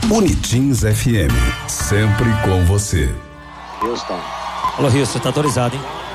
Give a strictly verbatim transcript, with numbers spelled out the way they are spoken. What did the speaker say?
Unitins F M, sempre com você. Houston. Alô, Rio, você tá autorizado, hein?